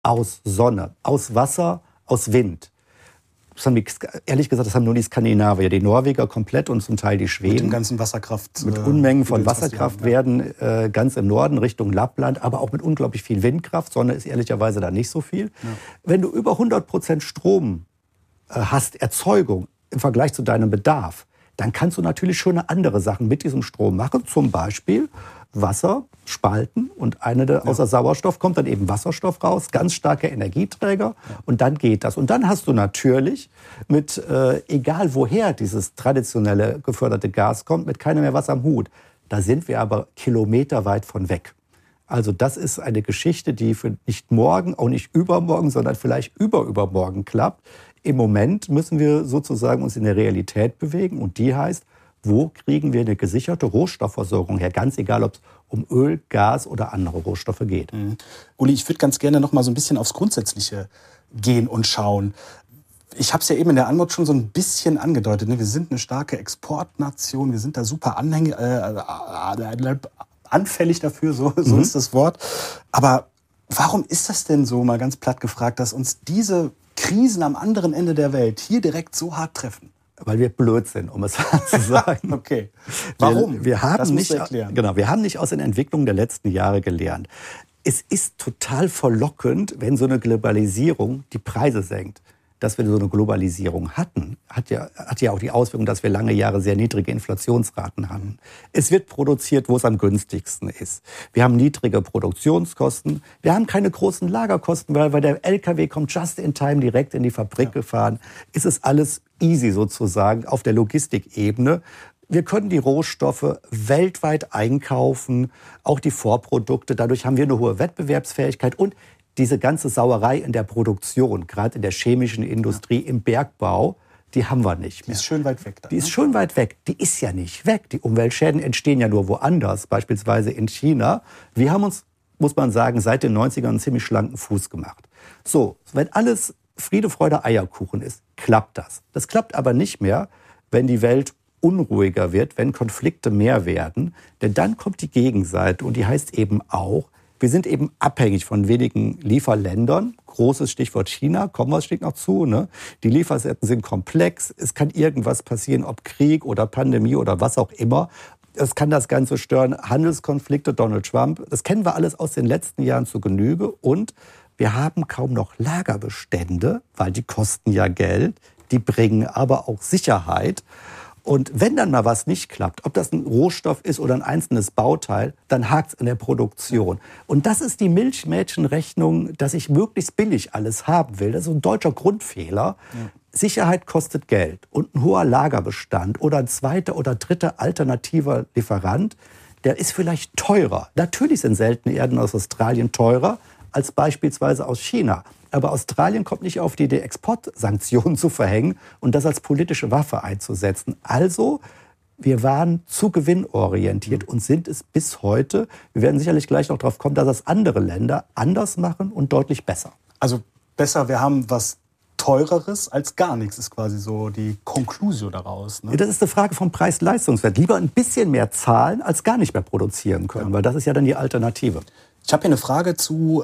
aus Sonne, aus Wasser, aus Wind. Ehrlich gesagt, das haben nur die Skandinavier, die Norweger komplett und zum Teil die Schweden. Mit dem ganzen Wasserkraft. Mit Unmengen von Wasserkraft werden ganz im Norden Richtung Lappland, aber auch mit unglaublich viel Windkraft. Sonne ist ehrlicherweise da nicht so viel. Ja. Wenn du über 100% Strom hast, Erzeugung im Vergleich zu deinem Bedarf, dann kannst du natürlich schöne andere Sachen mit diesem Strom machen. Zum Beispiel Wasser spalten und außer Sauerstoff kommt dann eben Wasserstoff raus, ganz starke Energieträger und dann geht das. Und dann hast du natürlich mit, egal woher dieses traditionelle geförderte Gas kommt, mit keinem mehr was am Hut. Da sind wir aber kilometerweit von weg. Also das ist eine Geschichte, die für nicht morgen, auch nicht übermorgen, sondern vielleicht übermorgen klappt. Im Moment müssen wir sozusagen uns in der Realität bewegen und die heißt, wo kriegen wir eine gesicherte Rohstoffversorgung her? Ganz egal, ob es um Öl, Gas oder andere Rohstoffe geht. Mhm. Uli, ich würde ganz gerne noch mal so ein bisschen aufs Grundsätzliche gehen und schauen. Ich habe es ja eben in der Antwort schon so ein bisschen angedeutet. Ne? Wir sind eine starke Exportnation, wir sind da super anfällig dafür, so ist das Wort. Aber warum ist das denn so, mal ganz platt gefragt, dass uns diese Krisen am anderen Ende der Welt hier direkt so hart treffen? Weil wir blöd sind, um es hart zu sagen. Okay. Warum? Wir haben das musst nicht, du erklären. Genau, wir haben nicht aus den Entwicklungen der letzten Jahre gelernt. Es ist total verlockend, wenn so eine Globalisierung die Preise senkt. Dass wir so eine Globalisierung hatten, hat ja auch die Auswirkung, dass wir lange Jahre sehr niedrige Inflationsraten hatten. Es wird produziert, wo es am günstigsten ist. Wir haben niedrige Produktionskosten. Wir haben keine großen Lagerkosten, weil der LKW kommt just in time direkt in die Fabrik gefahren. Ist es alles easy sozusagen auf der Logistikebene. Wir können die Rohstoffe weltweit einkaufen, auch die Vorprodukte. Dadurch haben wir eine hohe Wettbewerbsfähigkeit und diese ganze Sauerei in der Produktion, gerade in der chemischen Industrie, im Bergbau, die haben wir nicht mehr. Die ist schön weit weg. Die ist schön weit weg. Die ist ja nicht weg. Die Umweltschäden entstehen ja nur woanders, beispielsweise in China. Wir haben uns, muss man sagen, seit den 90ern einen ziemlich schlanken Fuß gemacht. So, wenn alles Friede, Freude, Eierkuchen ist, klappt das. Das klappt aber nicht mehr, wenn die Welt unruhiger wird, wenn Konflikte mehr werden. Denn dann kommt die Gegenseite und die heißt eben auch, wir sind eben abhängig von wenigen Lieferländern. Großes Stichwort China, kommen wir steht noch zu. Ne? Die Lieferketten sind komplex. Es kann irgendwas passieren, ob Krieg oder Pandemie oder was auch immer. Es kann das Ganze stören. Handelskonflikte, Donald Trump. Das kennen wir alles aus den letzten Jahren zu Genüge. Und wir haben kaum noch Lagerbestände, weil die kosten ja Geld. Die bringen aber auch Sicherheit. Und wenn dann mal was nicht klappt, ob das ein Rohstoff ist oder ein einzelnes Bauteil, dann hakt's in der Produktion. Und das ist die Milchmädchenrechnung, dass ich möglichst billig alles haben will. Das ist ein deutscher Grundfehler. Ja. Sicherheit kostet Geld. Und ein hoher Lagerbestand oder ein zweiter oder dritter alternativer Lieferant, der ist vielleicht teurer. Natürlich sind seltene Erden aus Australien teurer als beispielsweise aus China. Aber Australien kommt nicht auf die Idee, Exportsanktionen zu verhängen und das als politische Waffe einzusetzen. Also, wir waren zu gewinnorientiert und sind es bis heute. Wir werden sicherlich gleich noch darauf kommen, dass das andere Länder anders machen und deutlich besser. Also besser, wir haben was Teureres als gar nichts, ist quasi so die Conclusio daraus. Ne? Das ist eine Frage vom Preis-Leistungswert. Lieber ein bisschen mehr zahlen, als gar nicht mehr produzieren können, weil das ist ja dann die Alternative. Ich habe hier eine Frage zu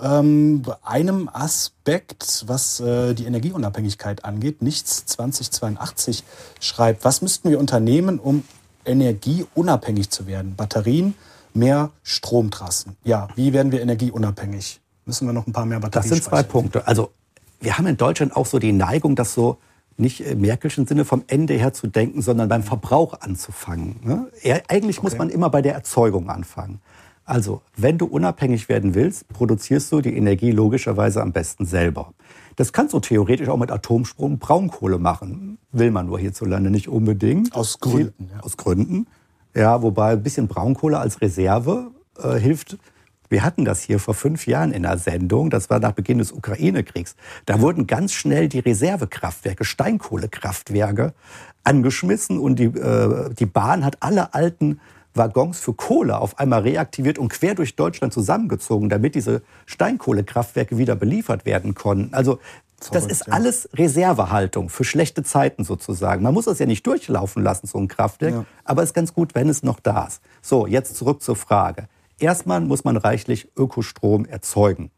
einem Aspekt, was die Energieunabhängigkeit angeht. Nichts 2082 schreibt, was müssten wir unternehmen, um energieunabhängig zu werden? Batterien, mehr Stromtrassen. Ja, wie werden wir energieunabhängig? Müssen wir noch ein paar mehr Batterien Das sind zwei Punkte. Also wir haben in Deutschland auch so die Neigung, das so nicht im Merkelschen Sinne vom Ende her zu denken, sondern beim Verbrauch anzufangen. Ne? Eigentlich muss man immer bei der Erzeugung anfangen. Also, wenn du unabhängig werden willst, produzierst du die Energie logischerweise am besten selber. Das kannst du theoretisch auch mit Atomstrom und Braunkohle machen. Will man nur hierzulande nicht unbedingt. Aus Gründen. Ja. Aus Gründen. Ja, wobei ein bisschen Braunkohle als Reserve hilft. Wir hatten das hier vor 5 Jahren in der Sendung. Das war nach Beginn des Ukraine-Kriegs. Da wurden ganz schnell die Reservekraftwerke, Steinkohlekraftwerke, angeschmissen. Und die Bahn hat alle alten Waggons für Kohle auf einmal reaktiviert und quer durch Deutschland zusammengezogen, damit diese Steinkohlekraftwerke wieder beliefert werden konnten. Also das ist alles Reservehaltung für schlechte Zeiten sozusagen. Man muss das ja nicht durchlaufen lassen, so ein Kraftwerk, aber es ist ganz gut, wenn es noch da ist. So, jetzt zurück zur Frage. Erstmal muss man reichlich Ökostrom erzeugen.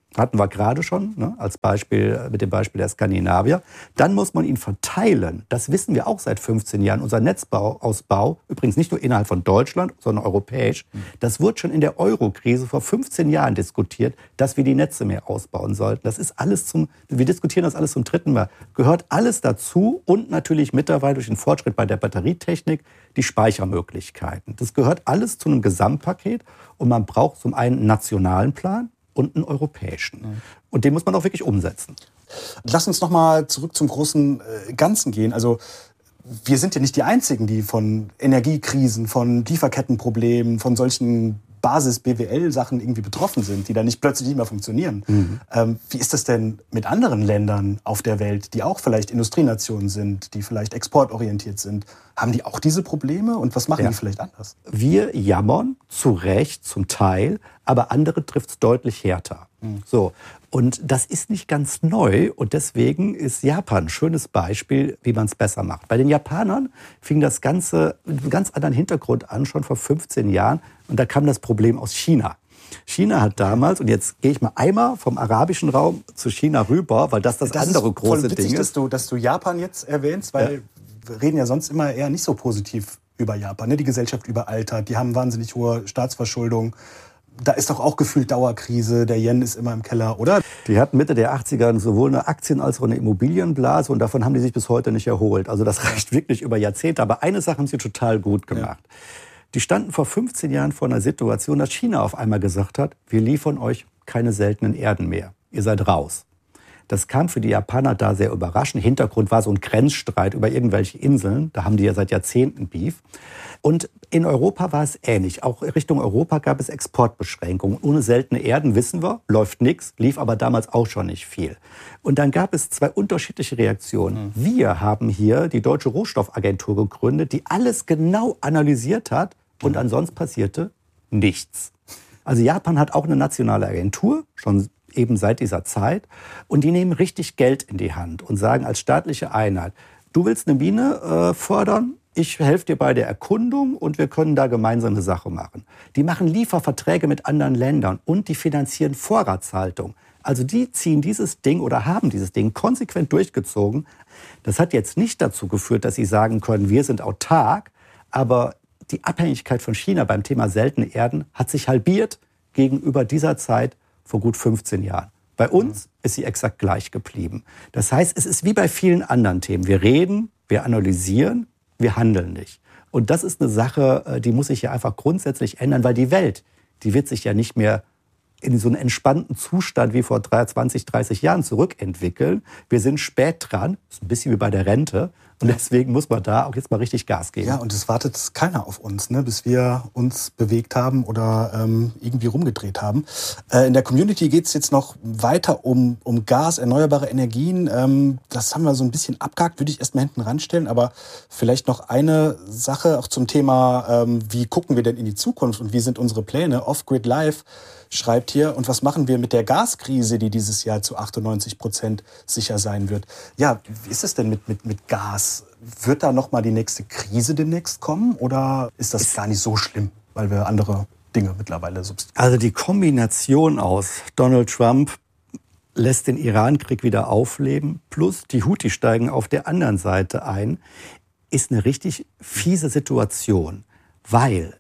Hatten wir gerade schon, ne, als Beispiel, mit dem Beispiel der Skandinavier. Dann muss man ihn verteilen. Das wissen wir auch seit 15 Jahren. Unser Netzausbau, übrigens nicht nur innerhalb von Deutschland, sondern europäisch, das wurde schon in der Euro-Krise vor 15 Jahren diskutiert, dass wir die Netze mehr ausbauen sollten. Das ist alles wir diskutieren das alles zum dritten Mal. Gehört alles dazu und natürlich mittlerweile durch den Fortschritt bei der Batterietechnik die Speichermöglichkeiten. Das gehört alles zu einem Gesamtpaket und man braucht zum einen einen nationalen Plan und einen europäischen. Und den muss man auch wirklich umsetzen. Lass uns noch mal zurück zum großen Ganzen gehen. Also wir sind ja nicht die Einzigen, die von Energiekrisen, von Lieferkettenproblemen, von solchen Basis-BWL-Sachen irgendwie betroffen sind, die dann nicht plötzlich nicht mehr funktionieren. Wie ist das denn mit anderen Ländern auf der Welt, die auch vielleicht Industrienationen sind, die vielleicht exportorientiert sind? Haben die auch diese Probleme und was machen die vielleicht anders? Wir jammern, zu Recht zum Teil, aber andere trifft es deutlich härter. So. Und das ist nicht ganz neu und deswegen ist Japan ein schönes Beispiel, wie man es besser macht. Bei den Japanern fing das Ganze mit einem ganz anderen Hintergrund an, schon vor 15 Jahren. Und da kam das Problem aus China. China hat damals, und jetzt gehe ich mal einmal vom arabischen Raum zu China rüber, weil das andere große Ding ist. Dass du Japan jetzt erwähnst, weil wir reden ja sonst immer eher nicht so positiv über Japan. Ne? Die Gesellschaft überaltert, die haben wahnsinnig hohe Staatsverschuldung. Da ist doch auch gefühlt Dauerkrise, der Yen ist immer im Keller, oder? Die hatten Mitte der 80er sowohl eine Aktien- als auch eine Immobilienblase und davon haben die sich bis heute nicht erholt. Also das reicht wirklich über Jahrzehnte. Aber eine Sache haben sie total gut gemacht. Ja. Die standen vor 15 Jahren vor einer Situation, dass China auf einmal gesagt hat, wir liefern euch keine seltenen Erden mehr. Ihr seid raus. Das kam für die Japaner da sehr überraschend. Hintergrund war so ein Grenzstreit über irgendwelche Inseln. Da haben die ja seit Jahrzehnten Beef. Und in Europa war es ähnlich. Auch Richtung Europa gab es Exportbeschränkungen. Ohne seltene Erden, wissen wir, läuft nichts, lief aber damals auch schon nicht viel. Und dann gab es zwei unterschiedliche Reaktionen. Wir haben hier die Deutsche Rohstoffagentur gegründet, die alles genau analysiert hat und ansonsten passierte nichts. Also Japan hat auch eine nationale Agentur, schon eben seit dieser Zeit. Und die nehmen richtig Geld in die Hand und sagen als staatliche Einheit, du willst eine Mine fördern, ich helfe dir bei der Erkundung und wir können da gemeinsam eine Sache machen. Die machen Lieferverträge mit anderen Ländern und die finanzieren Vorratshaltung. Also die ziehen dieses Ding oder haben dieses Ding konsequent durchgezogen. Das hat jetzt nicht dazu geführt, dass sie sagen können, wir sind autark, aber die Abhängigkeit von China beim Thema seltene Erden hat sich halbiert gegenüber dieser Zeit vor gut 15 Jahren. Bei uns ist sie exakt gleich geblieben. Das heißt, es ist wie bei vielen anderen Themen. Wir reden, wir analysieren, wir handeln nicht. Und das ist eine Sache, die muss sich ja einfach grundsätzlich ändern, weil die Welt, die wird sich ja nicht mehr in so einen entspannten Zustand wie vor 20, 30 Jahren zurückentwickeln. Wir sind spät dran, das ist ein bisschen wie bei der Rente. Und deswegen muss man da auch jetzt mal richtig Gas geben. Ja, und es wartet keiner auf uns, ne, bis wir uns bewegt haben oder irgendwie rumgedreht haben. In der Community geht es jetzt noch weiter um Gas, erneuerbare Energien. Das haben wir so ein bisschen abgehakt, würde ich erstmal hinten ranstellen. Aber vielleicht noch eine Sache auch zum Thema, wie gucken wir denn in die Zukunft und wie sind unsere Pläne? Off-Grid Live schreibt hier, und was machen wir mit der Gaskrise, die dieses Jahr zu 98% sicher sein wird? Ja, wie ist es denn mit Gas? Wird da noch mal die nächste Krise demnächst kommen oder ist das gar nicht so schlimm, weil wir andere Dinge mittlerweile substituieren? Also die Kombination aus Donald Trump lässt den Iran-Krieg wieder aufleben, plus die Houthi steigen auf der anderen Seite ein, ist eine richtig fiese Situation, weil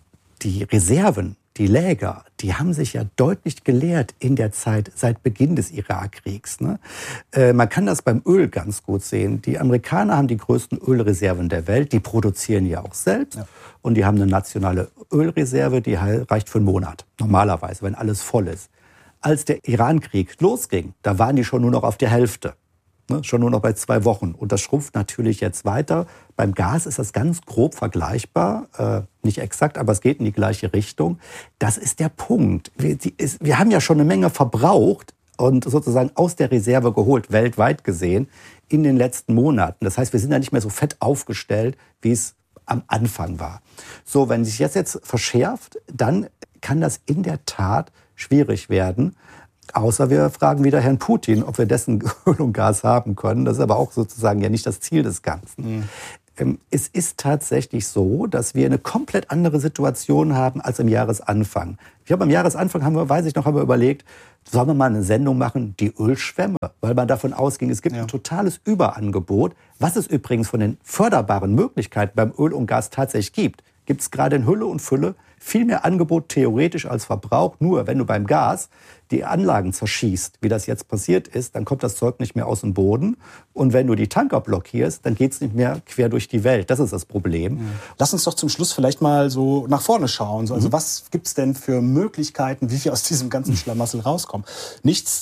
die Reserven, die Läger, die haben sich ja deutlich geleert in der Zeit seit Beginn des Irakkriegs. Ne? Man kann das beim Öl ganz gut sehen. Die Amerikaner haben die größten Ölreserven der Welt. Die produzieren ja auch selbst. Ja. Und die haben eine nationale Ölreserve, die reicht für einen Monat. Normalerweise, wenn alles voll ist. Als der Iran-Krieg losging, da waren die schon nur noch auf der Hälfte. Ne? Schon nur noch bei 2 Wochen. Und das schrumpft natürlich jetzt weiter. Beim Gas ist das ganz grob vergleichbar. Nicht exakt, aber es geht in die gleiche Richtung. Das ist der Punkt. Wir haben ja schon eine Menge verbraucht und sozusagen aus der Reserve geholt, weltweit gesehen, in den letzten Monaten. Das heißt, wir sind ja nicht mehr so fett aufgestellt, wie es am Anfang war. So, wenn sich jetzt verschärft, dann kann das in der Tat schwierig werden. Außer wir fragen wieder Herrn Putin, ob wir dessen Öl und Gas haben können. Das ist aber auch sozusagen ja nicht das Ziel des Ganzen. Es ist tatsächlich so, dass wir eine komplett andere Situation haben als im Jahresanfang. Am Jahresanfang haben wir überlegt, sollen wir mal eine Sendung machen, die Ölschwämme, weil man davon ausging, es gibt ein totales Überangebot, was es übrigens von den förderbaren Möglichkeiten beim Öl und Gas tatsächlich gibt. Gibt es gerade in Hülle und Fülle viel mehr Angebot theoretisch als Verbrauch. Nur wenn du beim Gas die Anlagen zerschießt, wie das jetzt passiert ist, dann kommt das Zeug nicht mehr aus dem Boden. Und wenn du die Tanker blockierst, dann geht es nicht mehr quer durch die Welt. Das ist das Problem. Lass uns doch zum Schluss vielleicht mal so nach vorne schauen. Also was gibt es denn für Möglichkeiten, wie wir aus diesem ganzen Schlamassel rauskommen? Nichts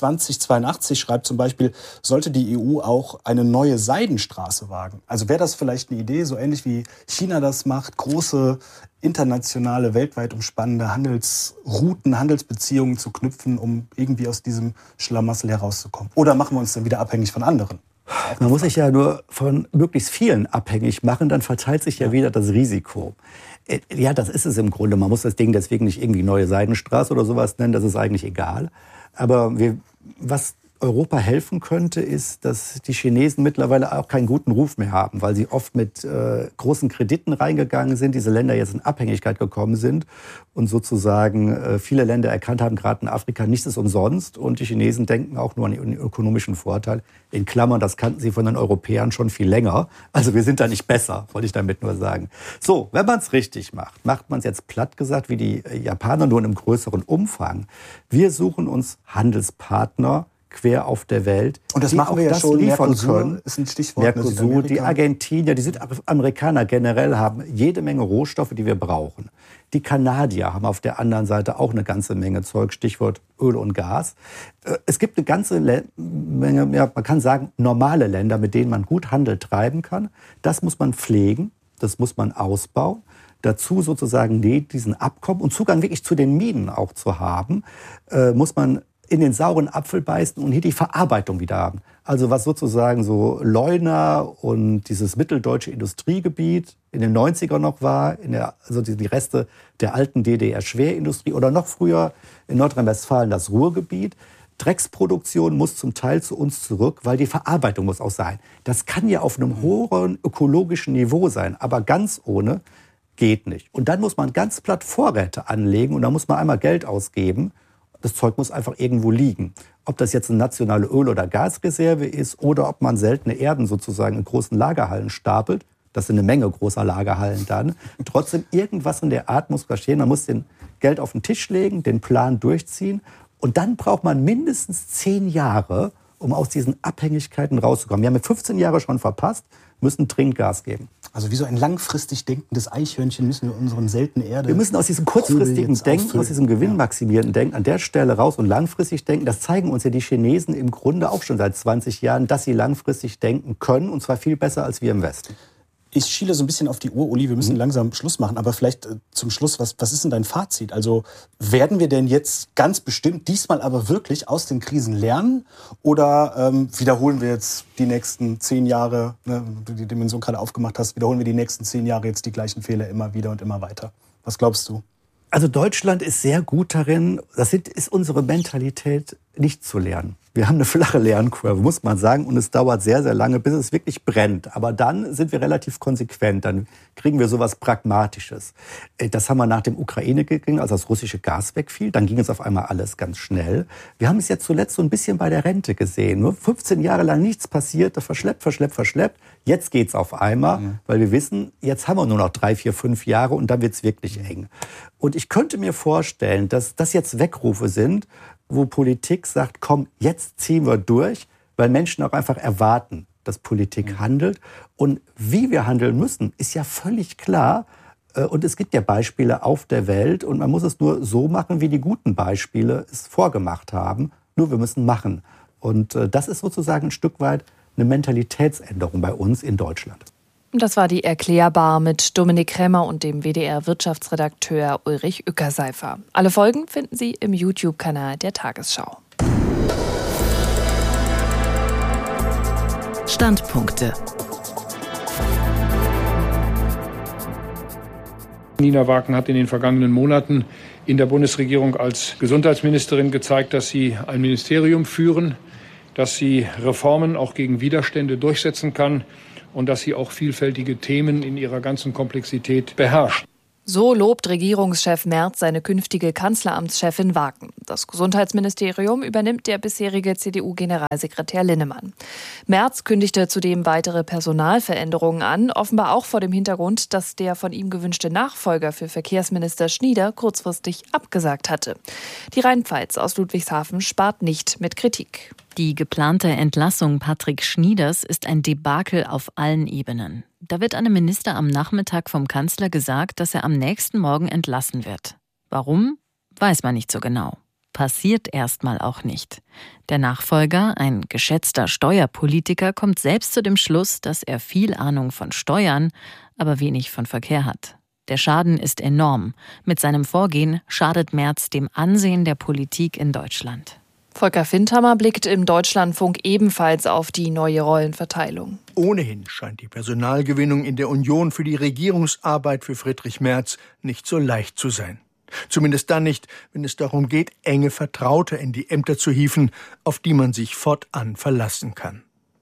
2082 schreibt zum Beispiel, sollte die EU auch eine neue Seidenstraße wagen. Also wäre das vielleicht eine Idee, so ähnlich wie China das macht, große internationale, weltweit umspannende Handelsrouten, Handelsbeziehungen zu knüpfen, um irgendwie aus diesem Schlamassel herauszukommen? Oder machen wir uns dann wieder abhängig von anderen? Man muss sich ja nur von möglichst vielen abhängig machen, dann verteilt sich ja wieder das Risiko. Ja, das ist es im Grunde. Man muss das Ding deswegen nicht irgendwie neue Seidenstraße oder sowas nennen, das ist eigentlich egal. Aber was Europa helfen könnte, ist, dass die Chinesen mittlerweile auch keinen guten Ruf mehr haben, weil sie oft mit großen Krediten reingegangen sind, diese Länder jetzt in Abhängigkeit gekommen sind und sozusagen viele Länder erkannt haben, gerade in Afrika, nichts ist umsonst und die Chinesen denken auch nur an den ökonomischen Vorteil. In Klammern, das kannten sie von den Europäern schon viel länger. Also wir sind da nicht besser, wollte ich damit nur sagen. So, wenn man es richtig macht man es jetzt platt gesagt wie die Japaner, nur in einem größeren Umfang. Wir suchen uns Handelspartner quer auf der Welt. Und das machen wir ja schon. Mercosur ist ein Stichwort. Mercosur, die Argentinier, die Südamerikaner generell haben jede Menge Rohstoffe, die wir brauchen. Die Kanadier haben auf der anderen Seite auch eine ganze Menge Zeug, Stichwort Öl und Gas. Es gibt eine ganze Menge, man kann sagen, normale Länder, mit denen man gut Handel treiben kann. Das muss man pflegen, das muss man ausbauen. Dazu sozusagen diesen Abkommen und Zugang wirklich zu den Minen auch zu haben, muss man in den sauren Apfel beißen und hier die Verarbeitung wieder haben. Also was sozusagen so Leuna und dieses mitteldeutsche Industriegebiet in den 90ern noch war, also die Reste der alten DDR-Schwerindustrie oder noch früher in Nordrhein-Westfalen das Ruhrgebiet. Drecksproduktion muss zum Teil zu uns zurück, weil die Verarbeitung muss auch sein. Das kann ja auf einem hohen ökologischen Niveau sein, aber ganz ohne geht nicht. Und dann muss man ganz platt Vorräte anlegen und da muss man einmal Geld ausgeben. Das Zeug muss einfach irgendwo liegen. Ob das jetzt eine nationale Öl- oder Gasreserve ist oder ob man seltene Erden sozusagen in großen Lagerhallen stapelt, das sind eine Menge großer Lagerhallen dann. Trotzdem, irgendwas in der Art muss geschehen. Man muss den Geld auf den Tisch legen, den Plan durchziehen. Und dann braucht man mindestens 10 Jahre, um aus diesen Abhängigkeiten rauszukommen. Wir haben 15 Jahre schon verpasst, müssen dringend Gas geben. Also wie so ein langfristig denkendes Eichhörnchen müssen wir unseren seltenen Erde... Wir müssen aus diesem kurzfristigen Denken, aus diesem gewinnmaximierenden Denken an der Stelle raus und langfristig denken. Das zeigen uns ja die Chinesen im Grunde auch schon seit 20 Jahren, dass sie langfristig denken können und zwar viel besser als wir im Westen. Ich schiele so ein bisschen auf die Uhr, Uli, wir müssen langsam Schluss machen, aber vielleicht zum Schluss, was ist denn dein Fazit? Also werden wir denn jetzt ganz bestimmt diesmal aber wirklich aus den Krisen lernen oder wiederholen wir jetzt die nächsten 10 Jahre, ne, du die Dimension gerade aufgemacht hast, wiederholen wir die nächsten 10 Jahre jetzt die gleichen Fehler immer wieder und immer weiter? Was glaubst du? Also Deutschland ist sehr gut darin, ist unsere Mentalität nicht zu lernen. Wir haben eine flache Lernkurve, muss man sagen, und es dauert sehr, sehr lange, bis es wirklich brennt. Aber dann sind wir relativ konsequent, dann kriegen wir sowas Pragmatisches. Das haben wir nach dem Ukraine-Krieg, als das russische Gas wegfiel, dann ging es auf einmal alles ganz schnell. Wir haben es jetzt zuletzt so ein bisschen bei der Rente gesehen. Nur 15 Jahre lang nichts passiert, verschleppt. Jetzt geht's auf einmal, weil wir wissen, jetzt haben wir nur noch 3, 4, 5 Jahre und dann wird's wirklich eng. Und ich könnte mir vorstellen, dass das jetzt Weckrufe sind, wo Politik sagt, komm, jetzt ziehen wir durch, weil Menschen auch einfach erwarten, dass Politik handelt. Und wie wir handeln müssen, ist ja völlig klar. Und es gibt ja Beispiele auf der Welt und man muss es nur so machen, wie die guten Beispiele es vorgemacht haben. Nur wir müssen machen. Und das ist sozusagen ein Stück weit eine Mentalitätsänderung bei uns in Deutschland. Das war die Erklärbar mit Dominik Krämer und dem WDR-Wirtschaftsredakteur Ulrich Ueckerseifer. Alle Folgen finden Sie im YouTube-Kanal der Tagesschau. Standpunkte. Nina Wagen hat in den vergangenen Monaten in der Bundesregierung als Gesundheitsministerin gezeigt, dass sie ein Ministerium führen, dass sie Reformen auch gegen Widerstände durchsetzen kann und dass sie auch vielfältige Themen in ihrer ganzen Komplexität beherrscht. So lobt Regierungschef Merz seine künftige Kanzleramtschefin Wagen. Das Gesundheitsministerium übernimmt der bisherige CDU-Generalsekretär Linnemann. Merz kündigte zudem weitere Personalveränderungen an, offenbar auch vor dem Hintergrund, dass der von ihm gewünschte Nachfolger für Verkehrsminister Schnieder kurzfristig abgesagt hatte. Die Rheinpfalz aus Ludwigshafen spart nicht mit Kritik. Die geplante Entlassung Patrick Schnieders ist ein Debakel auf allen Ebenen. Da wird einem Minister am Nachmittag vom Kanzler gesagt, dass er am nächsten Morgen entlassen wird. Warum? Weiß man nicht so genau. Passiert erstmal auch nicht. Der Nachfolger, ein geschätzter Steuerpolitiker, kommt selbst zu dem Schluss, dass er viel Ahnung von Steuern, aber wenig von Verkehr hat. Der Schaden ist enorm. Mit seinem Vorgehen schadet Merz dem Ansehen der Politik in Deutschland. Volker Findhammer blickt im Deutschlandfunk ebenfalls auf die neue Rollenverteilung. Ohnehin scheint die Personalgewinnung in der Union für die Regierungsarbeit für Friedrich Merz nicht so leicht zu sein. Zumindest dann nicht, wenn es darum geht, enge Vertraute in die Ämter zu hieven, auf die man sich fortan verlassen kann.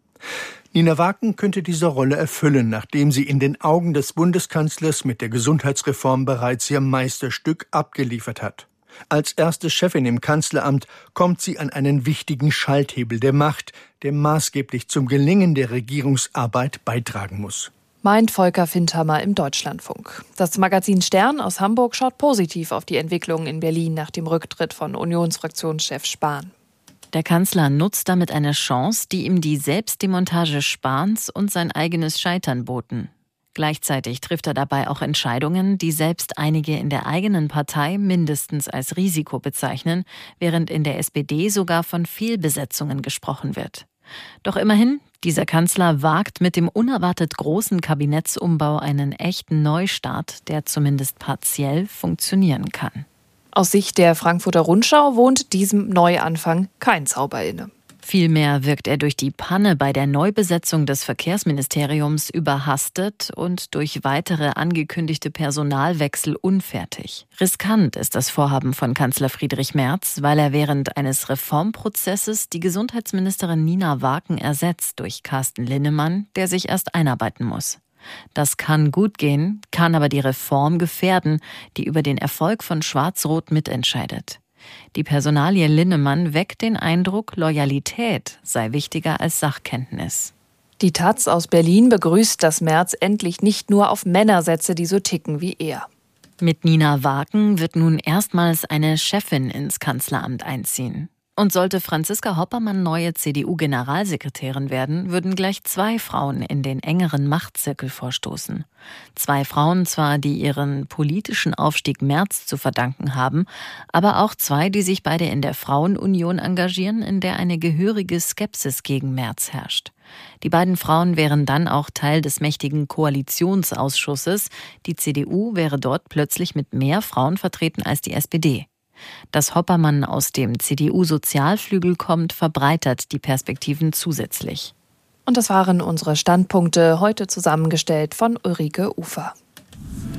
Nina Wagen könnte diese Rolle erfüllen, nachdem sie in den Augen des Bundeskanzlers mit der Gesundheitsreform bereits ihr Meisterstück abgeliefert hat. Als erste Chefin im Kanzleramt kommt sie an einen wichtigen Schalthebel der Macht, der maßgeblich zum Gelingen der Regierungsarbeit beitragen muss. Meint Volker Findhammer im Deutschlandfunk. Das Magazin Stern aus Hamburg schaut positiv auf die Entwicklungen in Berlin nach dem Rücktritt von Unionsfraktionschef Spahn. Der Kanzler nutzt damit eine Chance, die ihm die Selbstdemontage Spahns und sein eigenes Scheitern boten. Gleichzeitig trifft er dabei auch Entscheidungen, die selbst einige in der eigenen Partei mindestens als Risiko bezeichnen, während in der SPD sogar von Fehlbesetzungen gesprochen wird. Doch immerhin, dieser Kanzler wagt mit dem unerwartet großen Kabinettsumbau einen echten Neustart, der zumindest partiell funktionieren kann. Aus Sicht der Frankfurter Rundschau wohnt diesem Neuanfang kein Zauber inne. Vielmehr wirkt er durch die Panne bei der Neubesetzung des Verkehrsministeriums überhastet und durch weitere angekündigte Personalwechsel unfertig. Riskant ist das Vorhaben von Kanzler Friedrich Merz, weil er während eines Reformprozesses die Gesundheitsministerin Nina Wagen ersetzt durch Carsten Linnemann, der sich erst einarbeiten muss. Das kann gut gehen, kann aber die Reform gefährden, die über den Erfolg von Schwarz-Rot mitentscheidet. Die Personalie Linnemann weckt den Eindruck, Loyalität sei wichtiger als Sachkenntnis. Die taz aus Berlin begrüßt, dass Merz endlich nicht nur auf Männer setze, die so ticken wie er. Mit Nina Wagen wird nun erstmals eine Chefin ins Kanzleramt einziehen. Und sollte Franziska Hoppermann neue CDU-Generalsekretärin werden, würden gleich 2 Frauen in den engeren Machtzirkel vorstoßen. 2 Frauen zwar, die ihren politischen Aufstieg Merz zu verdanken haben, aber auch 2, die sich beide in der Frauenunion engagieren, in der eine gehörige Skepsis gegen Merz herrscht. Die beiden Frauen wären dann auch Teil des mächtigen Koalitionsausschusses. Die CDU wäre dort plötzlich mit mehr Frauen vertreten als die SPD. Dass Hoppermann aus dem CDU-Sozialflügel kommt, verbreitert die Perspektiven zusätzlich. Und das waren unsere Standpunkte, heute zusammengestellt von Ulrike Ufer.